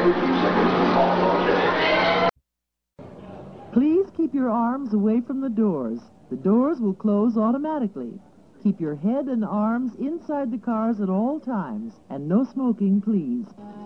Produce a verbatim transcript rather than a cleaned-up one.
Please keep your arms away from the doors. The doors will close automatically. Keep your head and arms inside the cars at all times. And no smoking, please.